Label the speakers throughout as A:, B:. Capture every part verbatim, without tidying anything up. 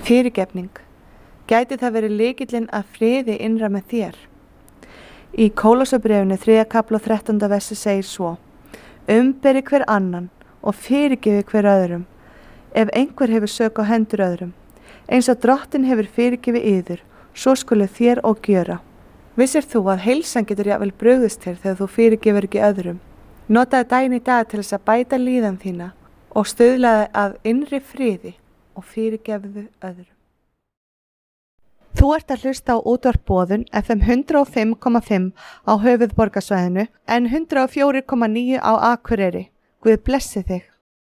A: Fyrirgefning. Gæti það verið lykillinn að friði innra með þér? Í Kólosabréfinu þriðja kafla og þrettánda versi segir svo: Umberi hver annan og fyrirgefi hver öðrum, ef einhver hefur sök á hendur öðrum. Eins og Drottinn hefur fyrirgefið yður, svo skulu þér og gjöra. Vissir þú að heilsan getur jafnvel brugðist þér þegar þú fyrirgefur ekki öðrum? Notaðu daginn í dag til þess að bæta líðan þína og stuðlaðu að innri friði og fyrirgefðu öðrum. Þú ert að hlusta á útvarp Boðun F M hundrað og fimm komma fimm á höfuðborgarsvæðinu en hundrað og fjögur komma níu á Akureyri. Guð blessi þig.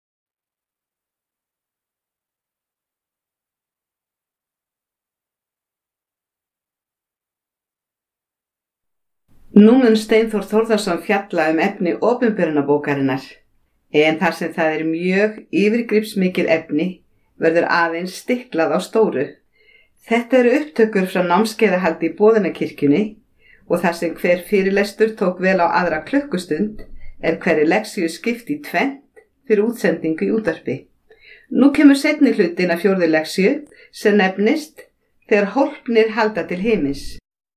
B: Nú mun Steinþór Þórðarson fjalla um efni opinberunarbókarinnar, en þar sem það er mjög yfirgripsmikið efni verður aðeins stiklað á stóru. Þetta eru upptökur frá námskeiðahaldi í Boðunarkirkjunni og þar sem hver fyrirlestur tók vel á aðra klukkustund er hverri leksíu skipt í tvennt fyrir útsendingu í útvarpi. Nú kemur seinni hlutin af fjórðu leksíu sem nefnist Þegar hólpnir halda til himins.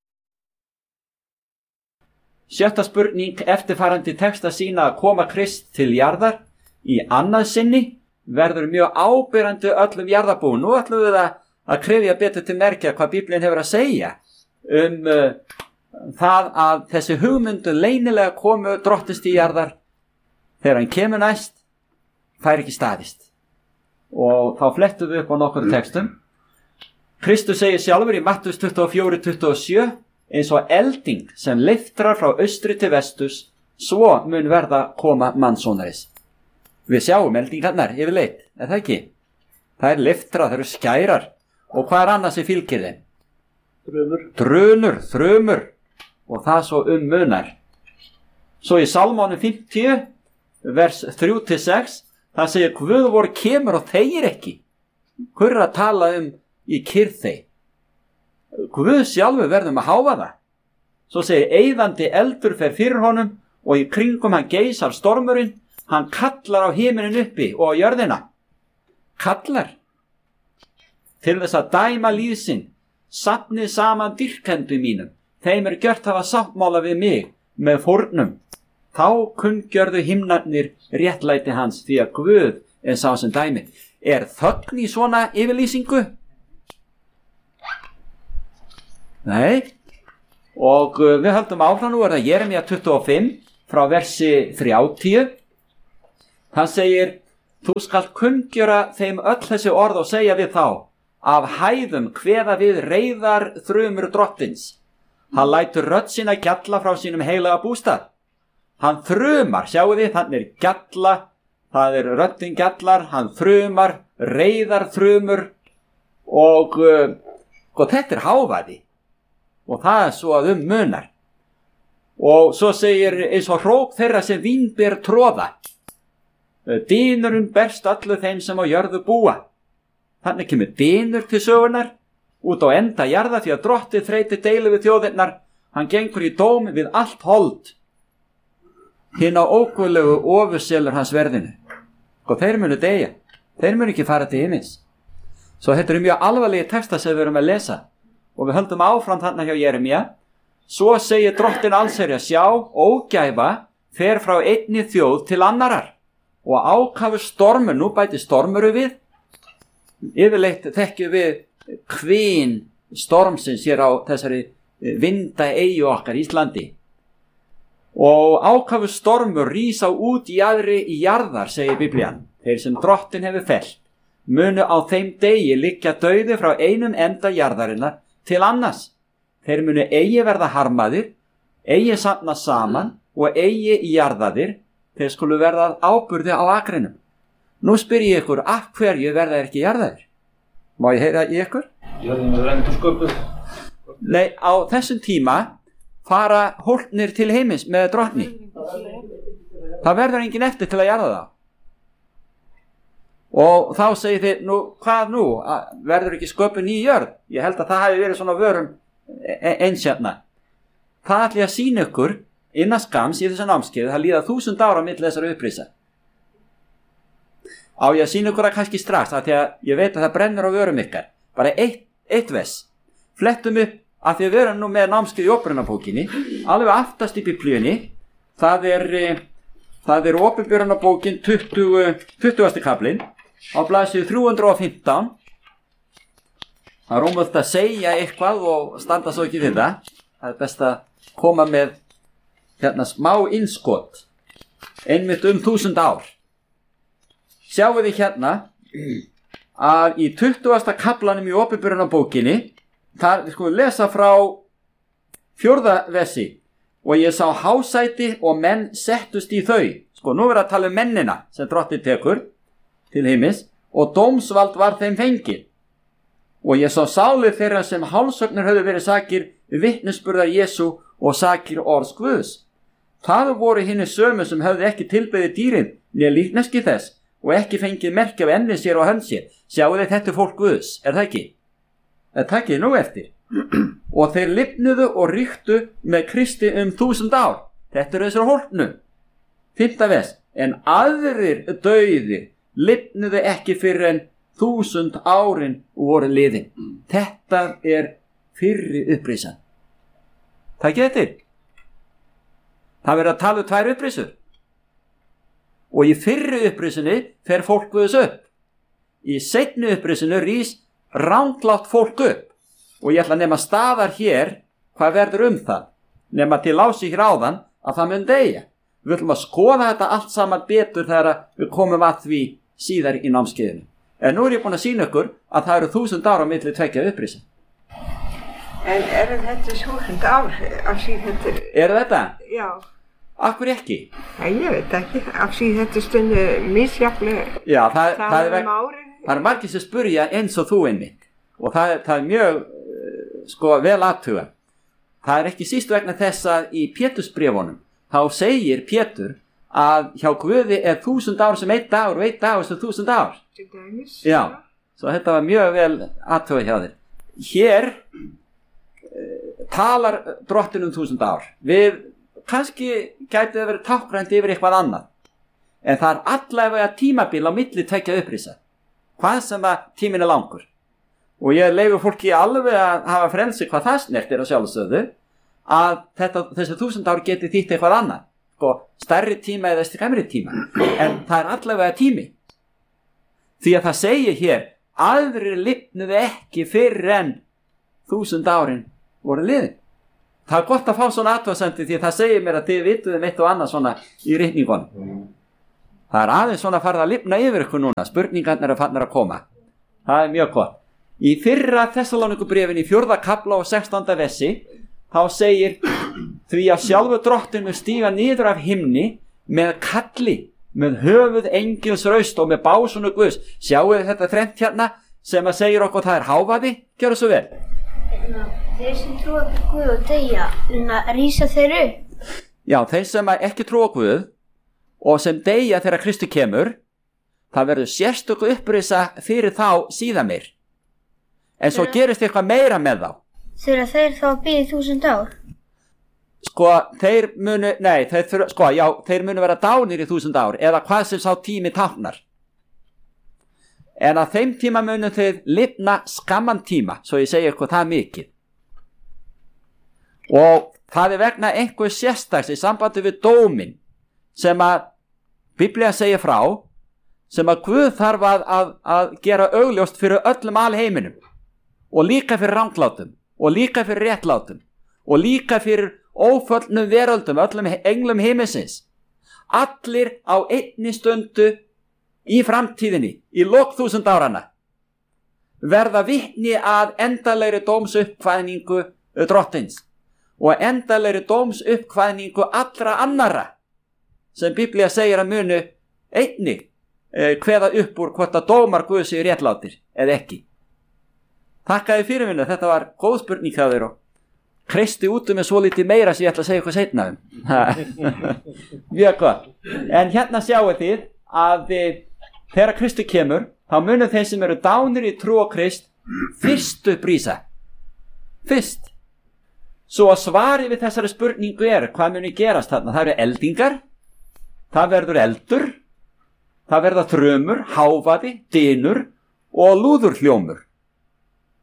C: Sjötta spurning eftirfarandi texta sína að koma Krist til jarðar í annað sinni verður mjög ábyrrandi öllum jarðarbúum. Nú ætlum við að, að krefja betur til merkja hvað Biblín hefur að segja um uh, það að þessi hugmyndu leynilega komu Drottins til jarðar þegar hann kemur næst fær ekki staðist. Og þá flettum við upp á nokkur textum. Kristus segir sjálfur í Mattheus tuttugu og fjögur tuttugu og sjö: eins og elding sem leiftrar frá austri til vestus, svo mun verða koma mannssonaris. Við sjáum eldingarnar yfirleitt, er það ekki? Það er leiftrar, það eru skærar. Og hvað er annað sem fylgir þeim?
D: Þrumur.
C: Drunur, þrumur. Og það svo um munar. Svo í Salmónu fimmtíu, vers þrjú til sex, það segir: Guð vor kemur og þegir ekki. Hver er að tala um í kyrrð þeir? Guð sjálfur verðum að háfa það. Svo segir: eyðandi eldur fer fyrir honum og í kringum hann geisar stormurinn, hann kallar á himinin uppi og á jörðina. Kallar til þess að dæma líðsinn, safnið saman dýrkendu mínum, þeim er gjört hafa sáttmála við mig með fórnum. Þá kunngjörðu himnarnir réttlæti hans, því að Guð er sá sem dæmi. Er þögn í svona yfirlýsingu? Nei, og við höldum áfram. Nú er það Jeremía tuttugu og fimm frá versi þrjátíu. Það segir: þú skalt kunngjöra þeim öll þessi orð og segja við þá: af hæðum kveða við reiðar þrumur Drottins. Hann lætur rödd sína gjalla frá sínum heilaga bústað. Hann þrumar, sjáu þið, hann er gjalla, það er röddin gjallar, hann þrumar, reiðar þrumur og, og þetta er hávaði. Og það er svo að um munar. Og svo segir: eins og hróp þeirra sem vínber tróða. Dynurinn berst allu þeim sem á jörðu búa. Þannig kemur dynur til sögunar út á enda jarða, því að Drottinn þreytir deilu við þjóðirnar. Hann gengur í dóm við allt hold. Hina óguðlegu ofurselur hans verðinu. Og þeir munu deyja. Þeir munu ekki fara til himins. Svo þetta eru mjög alvarlegi texta sem við erum að lesa. Og við höldum áfram þarna hjá Jeremía. Svo segir Drottinn allsherja: sjá, ógæfa fer frá einni þjóð til annarar og ákafur stormur. Nú bæti stormuru við. Yfirleitt þekkjum við kvin stormsins hér á þessari vinda eyju okkar Íslandi. Og ákafur stormur rísa út í aðri í jarðar, segir Biblían. Þeir sem Drottinn hefur fellt munu á þeim degi liggja dauði frá einum enda jarðarinnar til annars. Þeir munu eigi verða harmaðir, eigi safna saman og eigi í jarðaðir. Þeir skulu verða áburði á akrinum. Nú spyr ég ykkur: af hverju verða ekki jarðaðir? Má ég heyra í ykkur?
D: Jörðin verður endur sköpuð.
C: Nei, á þessum tíma fara hólpnir til heimins með Drottni. Það verður engin eftir til að jarða það. Og þá segir þið: nú, hvað nú? Verður ekki sköpuð ný jörð? Ég held að það hafi verið svona vörum eins hérna. Það ætla ég að sýna ykkur innan skams í þessu námskeiði. Það líða þúsund ára á milli þessara upprisa. Á ég að sýna ykkur að kannski strax, af því að ég veit að það brennur á vörum ykkar. bara eitt, eitt vers. Flettum upp að því að við erum nú með námskeið í Opinberunarbókinni, alveg aftast í Biblíunni, það er, það er Opinberunarbókin tuttugu, tuttugasti kaflinn, á blaðsíðu þrjú hundruð og fimmtán. Það er ómögulegt að segja eitthvað og standa svo ekki við það. Það er best að koma með hérna smá innskot, einmitt um þúsund ár. Sjáum við hérna að í tuttugasta kaflanum í Opinberunarbókinni, þar við skulum lesa frá fjórða versi, og ég sá hásæti og menn settust í þau. Sko, nú verður að tala um mennina sem drottinn tekur til heimis, og dómsvald var þeim fengið. Og ég sá sálir þeirra sem hálsögnir höfðu verið sakir við vitnisburðar Jesú og sakir orðs Guðs. Það voru hinni sömu sem höfðu ekki tilbeðið dýrin né líkneski þess og ekki fengið merki af enni sér og hönd sér. Sjáu þið, þetta er fólk Guðs, er það ekki? Það takkið nú eftir. Og þeir lifnuðu og ríktu með Kristi um þúsund ár. Þetta er þessar hólpnu. Fimmta vers. En aðrir dauðir lifnuðu ekki fyrir en þúsund árin voru liðin. Þetta er fyrri upprisan. Takkið eftir. Það verður að tala um tvær upprisur. Og í fyrri upprisunni fer fólk Guðs upp. Í seinni upprisunni rís ranglátt fólk upp. Og ég ætla að nema staðar hér hvað verður um það. Nema til lási hér áðan að það mun deyja. Við ætlum að skoða þetta allt saman betur þegar við komum að því síðar í námskeiðinu. En nú er ég búin að sýna ykkur að það eru þúsund ára á milli tveggja upprisa.
E: En eru þetta þúsund ár af síðan þetta?
C: Eru þetta?
E: Já.
C: Akkur ekki?
E: Nei, ég veit ekki. Af síðan þetta stundu misjaflega.
C: Já, það, það, það, er,
E: um ári.
C: það er margir sem spurja eins og þú einmitt. Og það, það er mjög sko, vel aðtuga. Það er ekki síst vegna þess að í Pétursbréfunum þá segir Pétur að hjá Guði er þúsund ár sem eitt dagur og eitt dagur sem þúsund ár. Já, svo þetta var mjög vel aðtuga hjá þér. Hér uh, talar drottinn um þúsund ár. Við kannski gæti það verið tákrænt yfir eitthvað annað. En það er allavega tímabil á milli tveggja upprisa. Hvað sem að tíminn er langur. Og ég leyfi fólki alveg að hafa frelsi hvað það snertir á sjálfsögðu að þetta, þessi þúsund ár geti þýtt eitthvað annað. Sko, stærri tíma eða skemmri tíma. En það er allavega tími. Því að það segir hér, aðrir lifnuðu ekki fyrir en þúsund árin voru liðin. Það er gott að fá svona athugasemdir því að það segir mér að þið vituðum eitt og annað svona í reikningunum. Það er aðeins svona farið að lifna yfir ykkur núna, spurningarnir er farnir að koma. Það er mjög gott. Í fyrra Þessalónikubréfin í fjórða kafla og sextánda versi, þá segir því að sjálfur drottinn mun stíga niður af himni með kalli, með höfuð engils raust og með básunu Guðs. Sjáu þetta þrennt hérna sem að segir okkur það er hávaði? Gjörðu svo vel.
F: Þeir sem trúa á Guð og deyja, rísa þeir upp?
C: Já, þeir sem ekki trúa á Guð og sem deyja þegar Kristi kemur, það verður sérstöku upprisa fyrir þá síðan meir. En svo gerist eitthvað meira með þá.
F: Þegar þeir þá bíði þúsund ár?
C: Sko, þeir munu, nei, þeir, sko, já, þeir munu vera dánir í þúsund ár, eða hvað sem sá tími táknar. En að þeim tíma munu þeir lifna skamman tíma, svo ég segi eitthvað það mikið. Og það er vegna einhver sérstaks í sambandi við dómin, sem að Biblía segir frá, sem að Guð þarf að, að, að gera augljóst fyrir öllum alheiminum, og líka fyrir ranglátum, og líka fyrir réttlátum, og líka fyrir óföllnum veröldum, öllum englum himinsins. Allir á einni stundu í framtíðinni, í lok þúsund árana, verða vitni að endalegri dómsuppkvæðningu drottins og endalegri dómsuppkvæðningu allra annara sem Biblía segir að munu einnig eh, kveða upp úr hvort að dómar Guðs séu réttlátir eða ekki. Þakkaði fyrir minna, þetta var góð spurning hjá þér og kreisti út um með svo litið meira sem ég ætla að segja eitthvað seinna um. Mjög gott. En hérna sjáu þið að þegar Kristi kemur, þá munu þeir sem eru dánir í trú á Krist fyrst upprísa. Fyrst. Svo að svari við þessari spurningu er, hvað muni gerast þarna? Það eru eldingar, það verður eldur, það verða þrumur, hávaði, dynur og lúðurhljómur.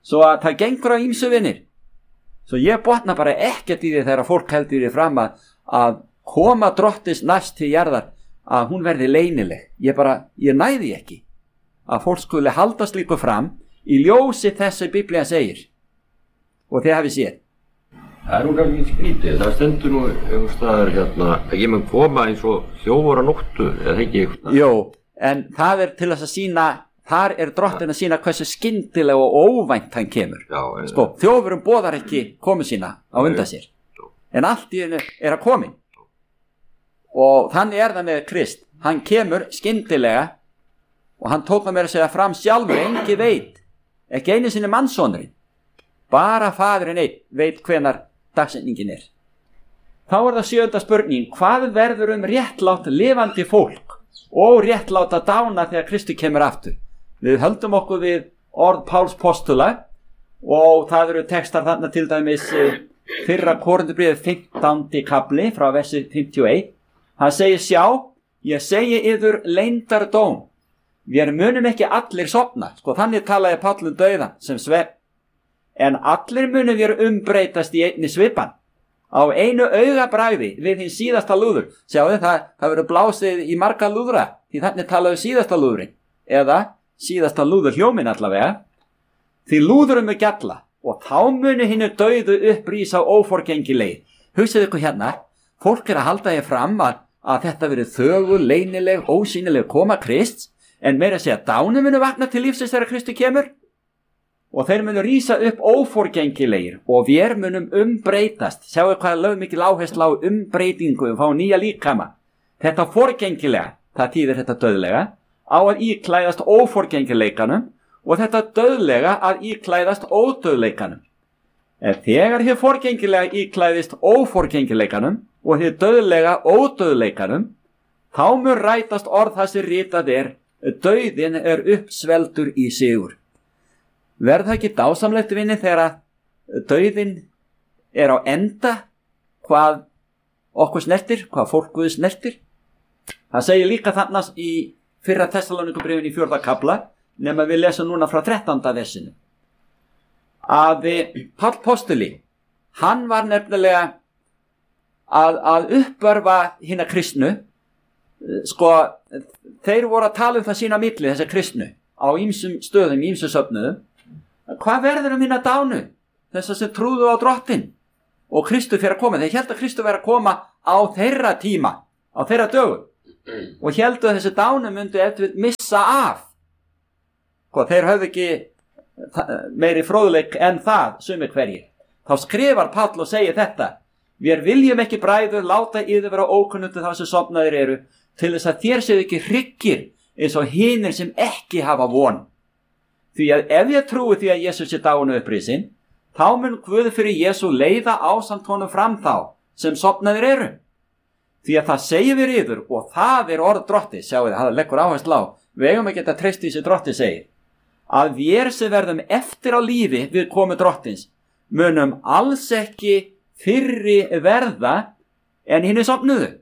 C: Svo að það gengur á ýmsu vinir. Svo ég botna bara ekkert í því þegar fólk heldur því fram að, að koma drottins næst til jarðar, að hún verði leynileg. Ég bara, ég næði ekki að fólk skuli halda slíku fram í ljósi þess að Biblían segir. Og þið hafið séð.
G: Það er nú kannski skrítið, það stendur nú einhvers staðar hérna að ég mun koma eins og þjófur á nóttu, eða ekki eitthvað.
C: Jó, en það er til þess að sína, þar er drottin að sína hversu skyndilega og óvænt hann kemur.
G: Já, en,
C: sko, þjófurum boðar ekki komu sína á undan sér, en allt í hennu er að komin. Og þannig er það með Krist, hann kemur skyndilega og hann tók að mér að segja fram sjálfur, engi veit, ekki einu sinni mannssonurinn, bara faðurinn einn veit hvenar dagsetningin er. Þá er það sjöunda spurning, hvað verður um réttlátt lifandi fólk og réttlátt að dána þegar Kristi kemur aftur? Við höldum okkur við orð Páls postula og það eru textar þarna til dæmis fyrra Korinthubréfið fimmtándi kafli frá versi fimmtíu og eitt. Hann segir sjá, ég segi yður leyndardóm, við munum ekki allir sofna, sko þannig talaði Páll um dauðan sem svefn. En allir munum við umbreytast í einni svipan á einu augabragði við hinn síðasta lúður. Sjáðu það, það verður blásið í marga lúðra því þannig talaðu síðasta lúðurinn eða síðasta lúður hljómin allavega. Því lúðurum er gjalla og þá munu hinnu dauðu upprísa óforgengileg. Hugsaðu ykkur hérna, fólk er að halda ég fram að, að þetta verið þögul, leynileg, ósýnileg koma Krists, en meira að segja dánu munu vakna til lífsins þegar Kristi kemur. Og þeir munu rísa upp óforgengilegir og við munum umbreytast. Sjáu hvað lögð mikil áhersla á umbreytingu og fá nýja líkama. Þetta forgengilega, það þýðir þetta döðlega, á að íklæðast óforgengileikanum og þetta döðlega að íklæðast ódöðleikanum. En þegar hér forgengilega íklæðist óforgengileikanum og hér döðlega ódöðleikanum, þá mun rætast orð það sem ritað er, dauðinn er uppsveldur í sigur. Verð það ekki dásamlegt vinni þegar að dauðinn er á enda hvað okkur snertir, hvað fólk Guðs snertir? Það segir líka þarna í fyrra Tessalónikubréfinu í fjórða kafla, nema við lesum núna frá þrettánda versinu. Að Páll postuli, hann var nefnilega að, að uppörfa hina kristnu, sko, þeir voru að tala um það sína milli, þessa kristnu, á ýmsum stöðum, ýmsum söfnuðum. Hvað verður um hina dánu? Þess að sem trúðu á drottin og Kristu fyrir að koma. Þeir held að Kristu fyrir að koma á þeirra tíma, á þeirra dögum og heldu að þessi dánu myndu eftir missa af. Hvað, þeir höfðu ekki meiri fróðleik en það, sumir hverjir. Þá skrifar Páll og segir þetta: við viljum ekki bræður láta yður vera ókunnugt þá sem sofnaðir eru, til þess að þér séu ekki hryggir eins og hinir sem ekki hafa von. Því að ef ég trúi því að Jesús er dánu upprisinn, þá mun Guð fyrir Jesú leiða ásamt honum fram þá sem sofnaðir eru. Því að það segir við yður og það er orð drotti, sjáu þið, það leggur áherslu á, við eigum ekki að treysta því sem drotti segir, að við sem verðum eftir á lífi við komu drottins, munum alls ekki fyrri verða en hinni sofnuðu.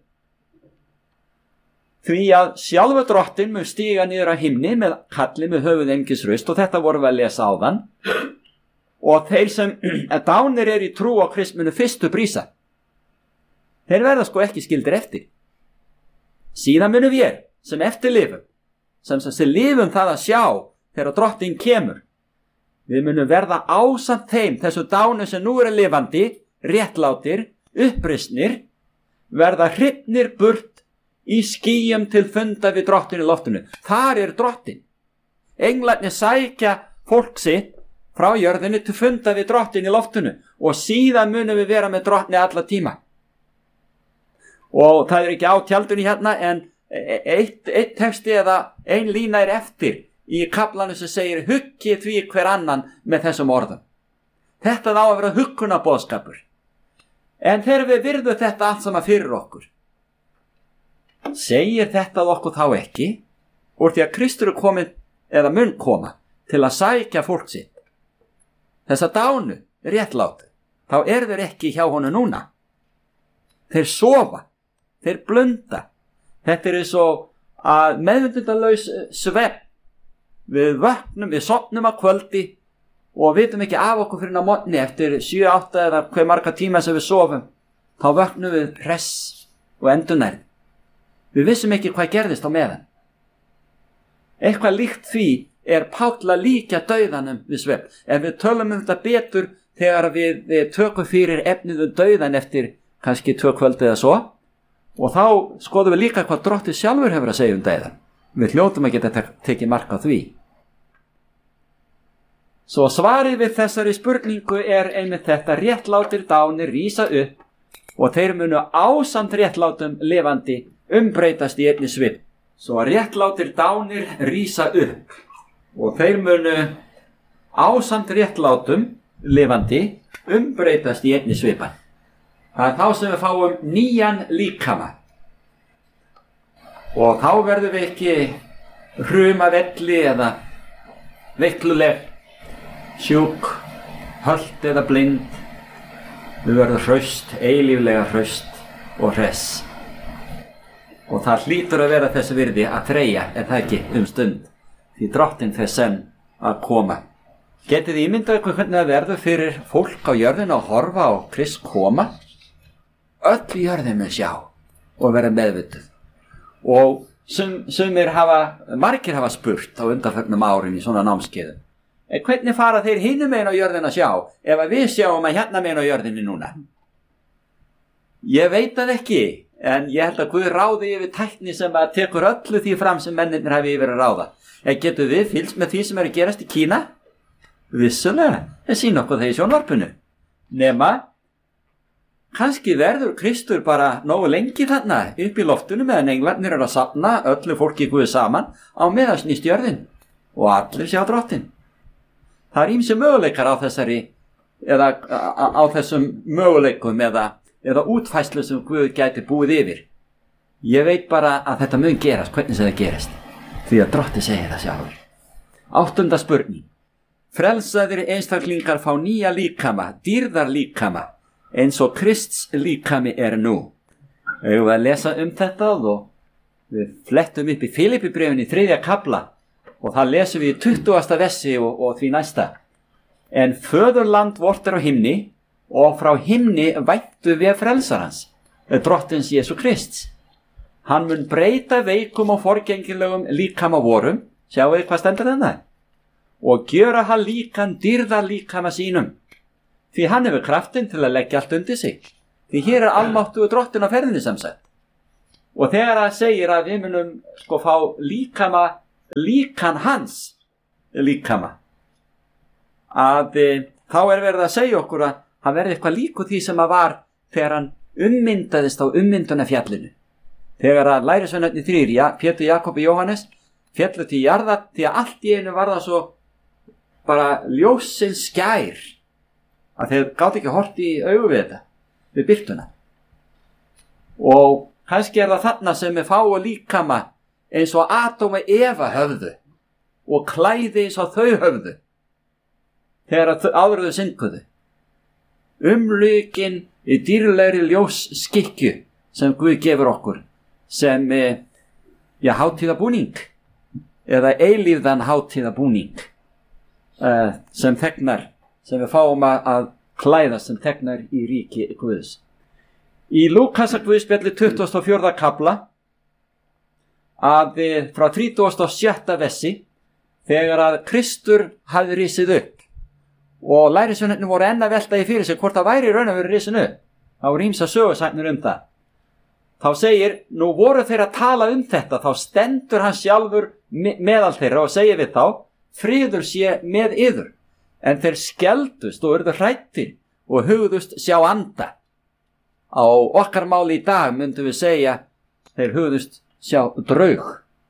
C: Því að sjálfur drottin mun stíga niður á himni með kalli með höfuð engisraust og þetta vorum við að lesa áðan. Og þeir sem dánir er í trú á Krist munu fyrst upprísa. Þeir verða sko ekki skildir eftir. Síðan munum við sem eftir lifum, sem sem sem lifum það að sjá þegar drottin kemur. Við munum verða ásamt þeim þessu dánu sem nú eru lifandi, réttlátir, upprisnir, verða hrifnir burt í skýjum til funda við drottin í loftinu. Þar er drottin. Englarnir sækja fólk sitt frá jörðinu til funda við drottin í loftinu og síðan munum við vera með drottni alla tíma. Og það er ekki á tjaldunni hérna en eitt, eitt texti eða ein lína er eftir í kaflanu sem segir huggið því hver annan með þessum orðum. Þetta þá að vera huggunarboðskapur. En þegar við virðum þetta allt saman fyrir okkur, segir þetta okkur þá ekki úr því að Kristur er komið eða mun koma til að sækja fólk sitt. Þessa dánu réttlátu, þá er þeir ekki hjá honum núna. Þeir sofa, þeir blunda. Þetta er eins og að meðvitundalaus svefn. Við vöknum, við sofnum að kvöldi og vitum ekki af okkur fyrir á morgni eftir sjö, átta eða hver marga tíma sem við sofum, þá vöknum við hress og endurnærð. Við vissum ekki hvað gerðist á meðan. Eitthvað líkt því er Páll að líkja dauðanum við svefn. En við tölum um þetta betur þegar við, við tökum fyrir efnið um dauðan eftir kannski tvö kvöld eða svo, og þá skoðum við líka hvað Drottinn sjálfur hefur að segja um dauðan. Við hljótum að geta tekið mark á því. Svo svarið við þessari spurningu er einmitt þetta: réttlátir dánir rísa upp og þeir munu ásamt réttlátum lifandi umbreytast í einni svip. Svo réttlátir dánir rísa upp og þeir munu ásamt réttlátum lifandi umbreytast í einni svipan. Það er þá sem við fáum nýjan líkama. Og þá verðum við ekki hrumavelli eða veikluleg, sjúk, hölt eða blind. Við verðum hraust, eilíflega hraust og hress. Og það hlýtur að vera þessu virði að þreyja, er það ekki, um stund, því Drottinn fer senn að koma. Getið þið ímyndað ykkur hvernig það verður fyrir fólk á jörðinu að horfa á Krist koma? Öll jörðin mun sjá og vera meðvituð. Og sum, sumir hafa, margir hafa spurt á undanförnum árum í svona námskeiðum: en hvernig fara þeir hinum megin á jörðin að sjá ef að við sjáum að hérna megin á jörðinni núna? Ég veit það ekki, en ég held að Guð ráði yfir tækni sem að tekur öllu því fram sem mennirnir hafi yfir að ráða. En getur við fylgst með því sem er að gerast í Kína? Vissulega, það sýna okkur það í sjónvarpinu. Nema, kannski verður Kristur bara nógu lengi þarna upp í loftinu meðan englarnir eru að safna öllu fólki Guð saman á meðan snýst jörðin og allir sjá Drottinn. Það er ýmsir möguleikar á þessari, eða á, á þessum möguleikum eða, eða útfæslu sem Guð gæti búið yfir. Ég veit bara að þetta mun gerast, hvernig sem það gerist, því að Drottinn segir það sjálfur. Áttunda spurning: frelsaðir einstaklingar fá nýja líkama, dýrðar líkama, eins og Krists líkami er nú. Við höfum að lesa um þetta og við flettum upp í Filippibréfinu í þriðja kafla og það lesum við í tuttugasta versi og, og því næsta. En föðurland vort er á himni og frá himni væntu við frelsarans, Drottins Jesú Krists. Hann mun breyta veikum og forgengilegum líkama vorum, sjáu þið hvað stendur þarna, og gjöra hann líkan dýrðar líkama sínum. Því hann hefur kraftinn til að leggja allt undir sig. Því hér er almáttugur Drottinn á ferðinni sem sagt. Og þegar það segir að við munum sko fá líkama, líkan hans líkama, að e, þá er verið að segja okkur að hann verði eitthvað líku því sem að var þegar hann ummyndaðist á ummyndunarfjallinu. Þegar að lærisveinarnir þrír, ja, Pétur, Jakob og Jóhannes, fjallu til jarðar, því að allt í einu var það svo bara ljósins skær að þeir gátt ekki hort í augu við þetta, við birtuna. Og kannski er það þarna sem við fáum líkama eins og Adam og Eva höfðu og klæði eins og þau höfðu þegar áður þau synguðu. Umlukin í dýrlegri ljós skikju sem Guð gefur okkur sem ja, hátíðabúning eða eilífðan hátíðabúning uh, sem þegnar, sem við fáum að klæða sem þegnar í ríki Guðs. Í Lúkasar Guðspjalli tuttugasta og fjórða kafla að frá þrítugasta og sjötta versi, þegar að Kristur hafði risið upp og lærisveinarnir voru enn að velta í fyrir sig hvort það væri raun að vera risin upp, þá voru ýmsar sögusagnir um það. Þá segir, nú voru þeir að tala um þetta, þá stendur hann sjálfur meðal þeirra og segir við þá, friður sé með yður. En þeir skeldust og urðu hrættir og hugðust sjá anda. Á okkar máli í dag myndum við segja, þeir hugðust sjá draug.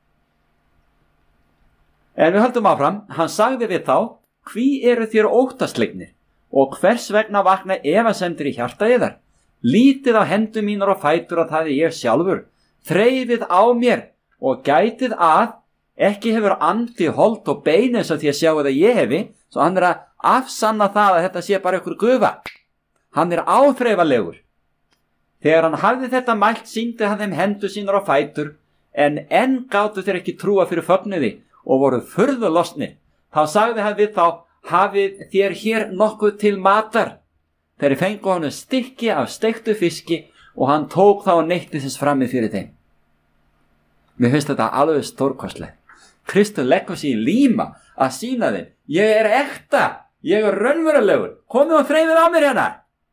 C: En við höldum áfram, hann sagði við þá, hví eru þér óttaslegnir og hvers vegna vakna efasemdir í hjarta yðar? Lítið á hendur mínar og fætur að það er ég sjálfur. Þreifið á mér og gætið að ekki hefur andi hold og bein eins og því að sjá að ég hefi, svo hann er að afsanna það að þetta sé bara ykkur gufa. Hann er áþreifalegur. Þegar hann hafði þetta mælt sýndi hann þeim hendur sínar og fætur, en enn gátu þeir ekki trúa fyrir fögnuði og voru furðu lostnir. Þá sagði hann við þá, hafið þér hér nokkuð til matar? Þeir fengu honum stykki af steiktu fiski og hann tók þá og neytti þess frammi fyrir þeim. Mér finnst þetta alveg stórkostlega. Kristur leggur sig í líma að sýna þeim, ég er ekta, ég er raunverulegur, komið og þreifið á mér hérna.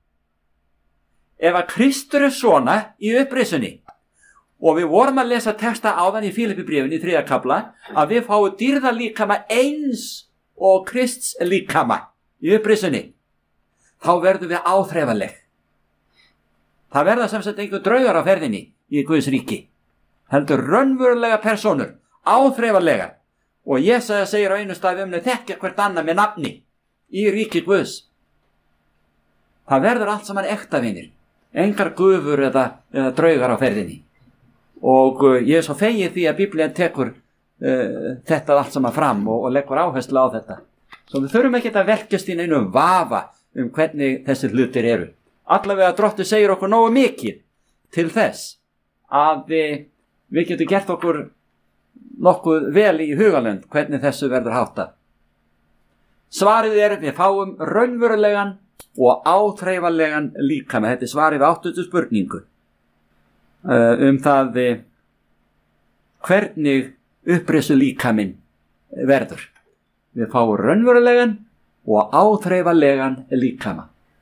C: Ef að Kristur er svona í upprisunni, og við vorum að lesa texta áðan í Filippibréfinu í þriðja kafla, að við fáum dýrða líkama eins og Krists líkama í upprisunni, þá verðum við áþreifanleg. Það verða sem sagt einhver draugar á ferðinni í Guðs ríki, heldur raunverulega persónur, áþreifanlega, og Jesaja segir á einu staði um þeir þekkja hvert annað með nafni í ríki Guðs. Það verður allt saman ekta vinir, engar gufur eða, eða draugar á ferðinni. Og uh, ég er svo fegið því að Biblían tekur uh, þetta allt saman fram og, og leggur áherslu á þetta. Svo við þurfum ekki að verkjast í neinu vafa um hvernig þessir hlutir eru. Allavega Drottinn segir okkur nógu mikið til þess að við, við getum gert okkur nokkuð vel í hugalönd hvernig þessu verður háttað. Svarið er við fáum raunverulegan og áþreifanlegan líkama. Þetta er svarið við áttundu spurningu uh, um það uh, hvernig upprisu líkaminn verður. Við fáum raunverulegan og áþreifanlegan líkama.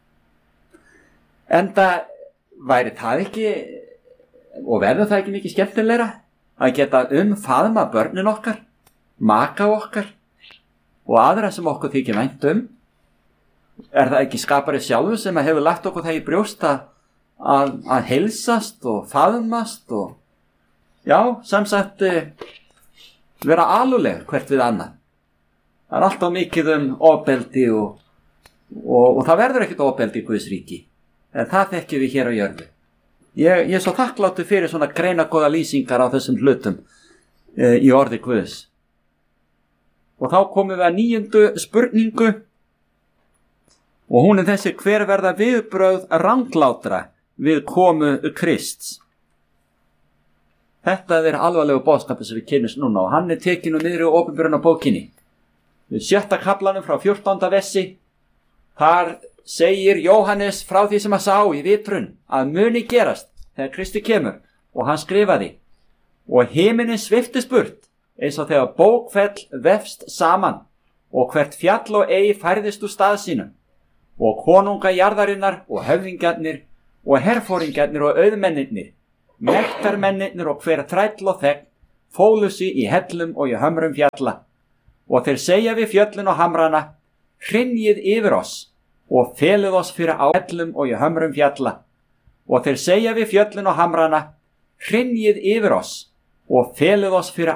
C: Enda væri það ekki, og verður það ekki mikið skemmtilegra, að geta umfaðma börnin okkar, maka okkar og aðra sem okkur þykir vænt um. Er það ekki skapari sjálfur sem að hefur lagt okkur það í brjóst að, að, að heilsast og faðmast og já, sem sagt vera aluleg hvert við annað. Það er alltaf mikið um ofbeldi og, og, og það verður ekkert ofbeldi í Guðs ríki, en það þekkjum við hér á jörðu. Ég, ég er svo þakkláttur fyrir svona greinagóða lýsingar á þessum hlutum e, í orði Guðs. Og þá komum við að níundu spurningu og hún er þessi: hver verða viðbrögð ranglátra við komu Krists? Þetta er alvarlegu boðskapur sem við kynnumst núna og hann er tekinn og niður í Opinberunarbókinni. Við sjötta kaflanum frá fjórtánda versi, þar segir Jóhannes frá því sem hann sá í vitrun að muni gerast þegar Kristi kemur, og hann skrifaði: og himinin sviftist burt eins og þegar bókfell vefst saman og hvert fjall og ei færðist úr stað sínum, og konunga jarðarinnar og höfðingjarnir og herfóringjarnir og auðmennirnir, mektarmennirnir og hver þræll og þegn fólu sig í hellum og í hömrum fjalla, og þeir segja við fjöllin og hamrana: hrynjið yfir oss og felið oss fyrir á hellum og í hömrum fjalla, og þeir segja við fjöllin og hamrana: hrynjið yfir oss og felið oss fyrir